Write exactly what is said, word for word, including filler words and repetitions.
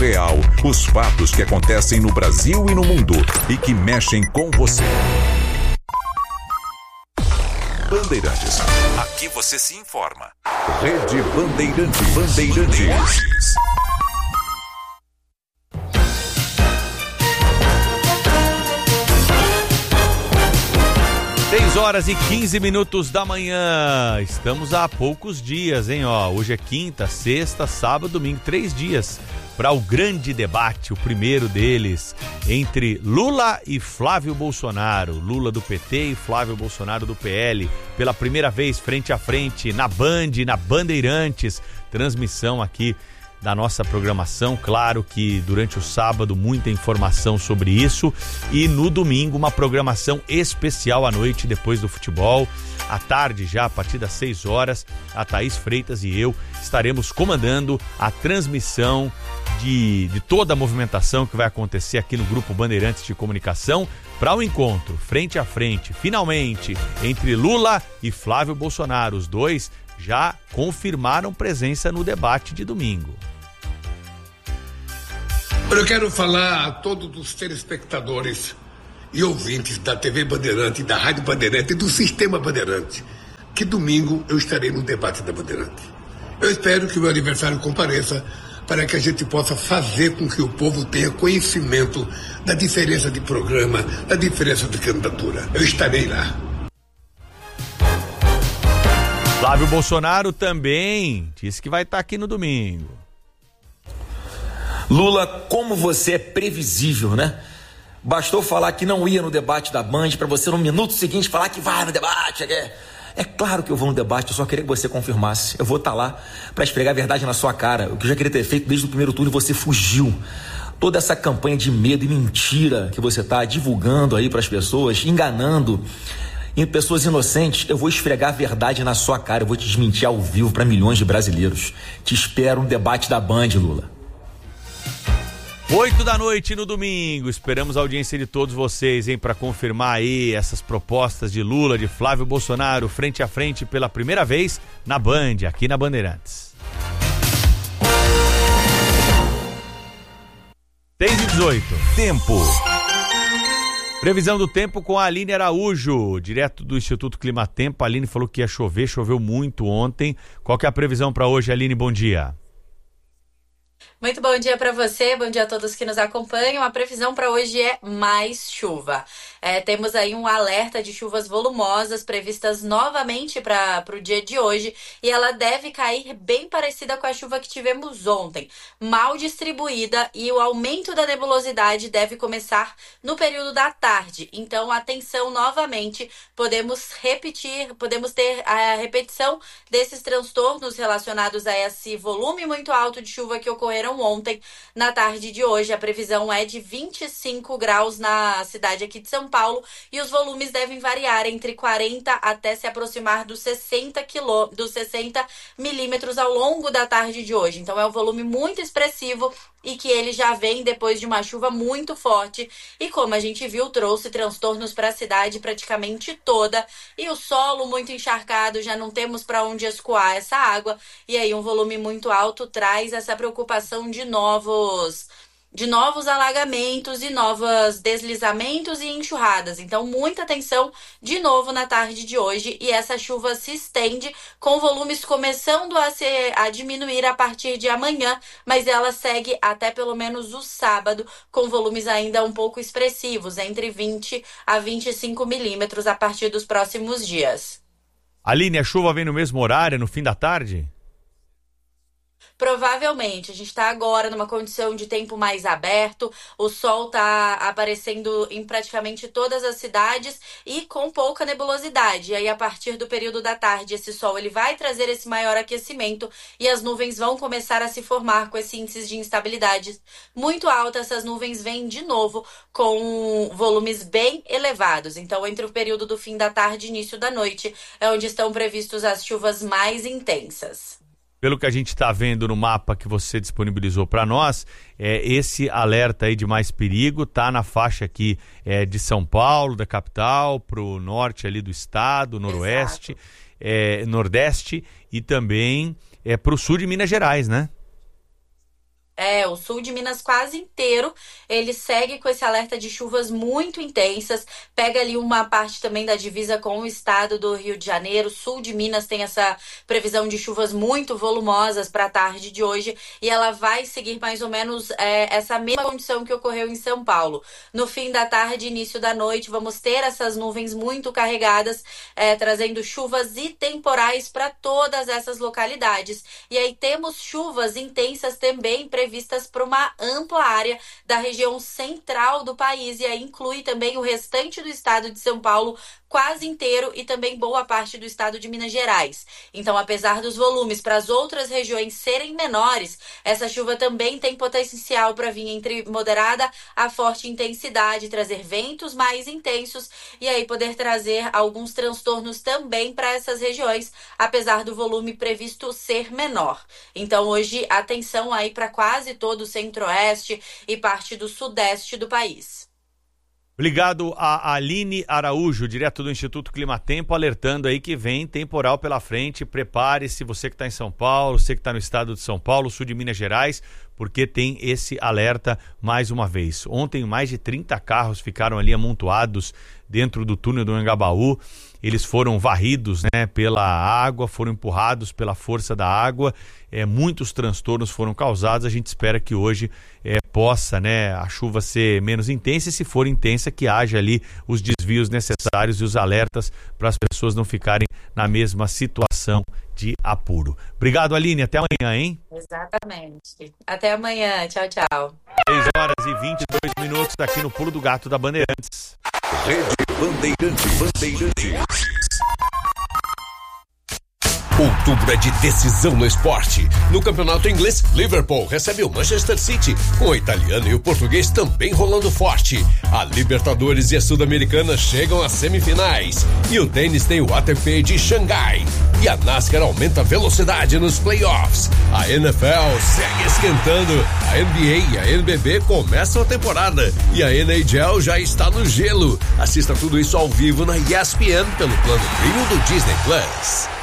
real, os fatos que acontecem no Brasil e no mundo e que mexem com você. Bandeirantes. Aqui você se informa. Rede Bandeirantes. Bandeirantes. seis horas e quinze minutos da manhã. Estamos há poucos dias, hein? Ó, hoje é quinta, sexta, sábado, domingo. Três dias para o grande debate, o primeiro deles, entre Lula e Flávio Bolsonaro. Lula do P T e Flávio Bolsonaro do P L. Pela primeira vez, frente a frente, na Band, na Bandeirantes. Transmissão aqui da nossa programação, claro que durante o sábado muita informação sobre isso e no domingo uma programação especial à noite depois do futebol. À tarde já, a partir das seis horas, a Thaís Freitas e eu estaremos comandando a transmissão de, de toda a movimentação que vai acontecer aqui no Grupo Bandeirantes de Comunicação para o um encontro frente a frente, finalmente, entre Lula e Flávio Bolsonaro. Os dois já confirmaram presença no debate de domingo. Eu quero falar a todos os telespectadores e ouvintes da T V Bandeirante, da Rádio Bandeirante e do Sistema Bandeirante, que domingo eu estarei no debate da Bandeirante. Eu espero que o meu aniversário compareça para que a gente possa fazer com que o povo tenha conhecimento da diferença de programa, da diferença de candidatura. Eu estarei lá. Flávio Bolsonaro também disse que vai estar aqui no domingo. Lula, como você é previsível, né? Bastou falar que não ia no debate da Band para você no minuto seguinte falar que vai no debate. É, é claro que eu vou no debate, eu só queria que você confirmasse. Eu vou estar lá para esfregar a verdade na sua cara. O que eu já queria ter feito desde o primeiro turno, você fugiu. Toda essa campanha de medo e mentira que você está divulgando aí para as pessoas, enganando em pessoas inocentes, eu vou esfregar a verdade na sua cara. Eu vou te desmentir ao vivo para milhões de brasileiros. Te espero no debate da Band, Lula. Oito da noite no domingo, esperamos a audiência de todos vocês, hein, para confirmar aí essas propostas de Lula, de Flávio Bolsonaro, frente a frente pela primeira vez na Band, aqui na Bandeirantes. seis e dezoito. Tempo. Previsão do tempo com a Aline Araújo, direto do Instituto Climatempo. A Aline falou que ia chover, choveu muito ontem. Qual que é a previsão para hoje, Aline? Bom dia. Muito bom dia para você, bom dia a todos que nos acompanham. A previsão para hoje é mais chuva. É, temos aí um alerta de chuvas volumosas previstas novamente para o dia de hoje e ela deve cair bem parecida com a chuva que tivemos ontem, mal distribuída, e o aumento da nebulosidade deve começar no período da tarde. Então, atenção novamente, podemos repetir, podemos ter a repetição desses transtornos relacionados a esse volume muito alto de chuva que ocorreram ontem na tarde de hoje. A previsão é de vinte e cinco graus na cidade aqui de São Paulo e os volumes devem variar entre quarenta até se aproximar dos sessenta, quilô, dos sessenta milímetros ao longo da tarde de hoje. Então é um volume muito expressivo e que ele já vem depois de uma chuva muito forte e, como a gente viu, trouxe transtornos para a cidade praticamente toda e o solo muito encharcado, já não temos para onde escoar essa água e aí um volume muito alto traz essa preocupação de novos de novos alagamentos e novos deslizamentos e enxurradas. Então, muita atenção de novo na tarde de hoje e essa chuva se estende com volumes começando a, se, a diminuir a partir de amanhã, mas ela segue até pelo menos o sábado com volumes ainda um pouco expressivos, entre vinte a vinte e cinco milímetros a partir dos próximos dias. Aline, a chuva vem no mesmo horário, no fim da tarde? Provavelmente, a gente está agora numa condição de tempo mais aberto, o sol está aparecendo em praticamente todas as cidades e com pouca nebulosidade. E aí, a partir do período da tarde, esse sol ele vai trazer esse maior aquecimento e as nuvens vão começar a se formar com esse índice de instabilidade muito alto. Essas nuvens vêm de novo com volumes bem elevados. Então, entre o período do fim da tarde e início da noite, é onde estão previstos as chuvas mais intensas. Pelo que a gente está vendo no mapa que você disponibilizou para nós, é, esse alerta aí de mais perigo está na faixa aqui é, de São Paulo, da capital, para o norte ali do estado, noroeste, é, nordeste e também é, para o sul de Minas Gerais, né? É, o sul de Minas quase inteiro, ele segue com esse alerta de chuvas muito intensas, pega ali uma parte também da divisa com o estado do Rio de Janeiro, sul de Minas tem essa previsão de chuvas muito volumosas para a tarde de hoje, e ela vai seguir mais ou menos é, essa mesma condição que ocorreu em São Paulo. No fim da tarde, início da noite, vamos ter essas nuvens muito carregadas, é, trazendo chuvas e temporais para todas essas localidades. E aí temos chuvas intensas também previstas para uma ampla área da região central do país, e aí inclui também o restante do estado de São Paulo quase inteiro e também boa parte do estado de Minas Gerais. Então, apesar dos volumes para as outras regiões serem menores, essa chuva também tem potencial para vir entre moderada a forte intensidade, trazer ventos mais intensos e aí poder trazer alguns transtornos também para essas regiões, apesar do volume previsto ser menor. Então, hoje, atenção aí para quase todo o centro-oeste e parte do sudeste do país. Obrigado a Aline Araújo, direto do Instituto Climatempo, alertando aí que vem temporal pela frente. Prepare-se, você que está em São Paulo, você que está no estado de São Paulo, sul de Minas Gerais, porque tem esse alerta mais uma vez. Ontem mais de trinta carros ficaram ali amontoados dentro do túnel do Anhangabaú. Eles foram varridos, né, pela água, foram empurrados pela força da água, é, muitos transtornos foram causados. A gente espera que hoje é, possa, né, a chuva ser menos intensa, e se for intensa, que haja ali os desvios necessários e os alertas para as pessoas não ficarem na mesma situação de apuro. Obrigado, Aline, até amanhã, hein? Exatamente. Até amanhã, tchau, tchau. seis horas e vinte e dois minutos aqui no Pulo do Gato da Bandeirantes. Rede Bandeirantes. Bandeirantes. Outubro é de decisão no esporte. No campeonato inglês, Liverpool recebe o Manchester City, com o italiano e o português também rolando forte. A Libertadores e a Sul-Americana chegam às semifinais. E o tênis tem o A T P de Xangai. E a NASCAR aumenta a velocidade nos playoffs. A N F L segue esquentando. A N B A e a N B B começam a temporada. E a N H L já está no gelo. Assista tudo isso ao vivo na E S P N pelo plano premium do Disney Plus.